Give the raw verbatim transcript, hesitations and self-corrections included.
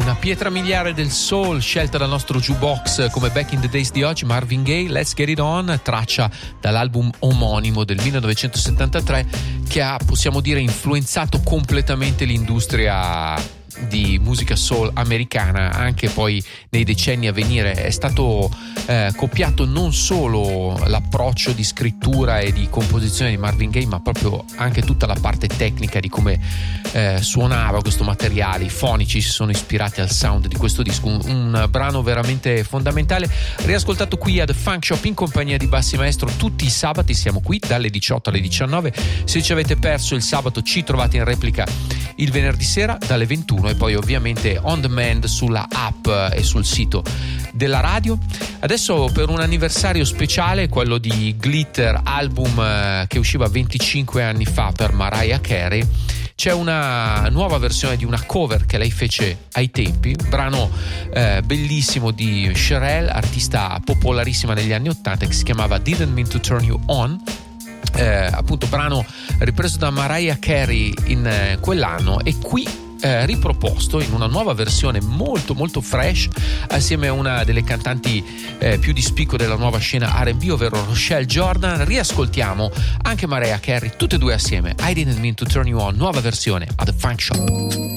Una pietra miliare del soul scelta dal nostro jukebox come Back in the Days di oggi, Marvin Gaye, Let's Get It On, traccia dall'album omonimo del millenovecentosettantatré che ha, possiamo dire, influenzato completamente l'industria di musica soul americana anche poi nei decenni a venire. È stato eh, copiato non solo l'approccio di scrittura e di composizione di Marvin Gaye, ma proprio anche tutta la parte tecnica di come eh, suonava questo materiale. I fonici si sono ispirati al sound di questo disco, un, un brano veramente fondamentale, riascoltato qui a The Funk Shop in compagnia di Bassi Maestro tutti i sabati. Siamo qui dalle diciotto alle diciannove. Se ci avete perso il sabato ci trovate in replica il venerdì sera dalle ventuno e poi ovviamente on demand sulla app e sul sito della radio. Adesso, per un anniversario speciale, quello di Glitter, album che usciva venticinque anni fa per Mariah Carey, c'è una nuova versione di una cover che lei fece ai tempi, un brano eh, bellissimo di Cherelle, artista popolarissima negli anni ottanta, che si chiamava Didn't Mean to Turn You On. Eh, appunto brano ripreso da Mariah Carey in eh, quell'anno e qui eh, riproposto in una nuova versione molto molto fresh assieme a una delle cantanti eh, più di spicco della nuova scena R and B, ovvero Rochelle Jordan. Riascoltiamo anche Mariah Carey, tutte e due assieme, I Didn't Mean to Turn You On, nuova versione a The Funk Shop.